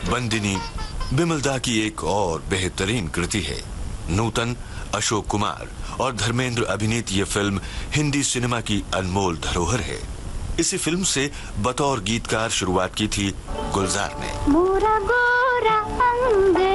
बंदिनी बिमलदा की एक और बेहतरीन कृति है। नूतन, अशोक कुमार और धर्मेंद्र अभिनीत ये फिल्म हिंदी सिनेमा की अनमोल धरोहर है। इसी फिल्म से बतौर गीतकार शुरुआत की थी गुलजार ने। मोरा गोरा अंग